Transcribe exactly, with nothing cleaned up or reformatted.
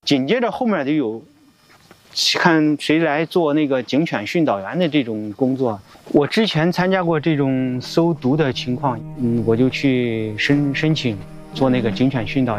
紧接着后面就有看谁来做那个警犬训导员的这种工作。我之前参加过这种搜毒的情况，嗯，我就去申申请做那个警犬训导员。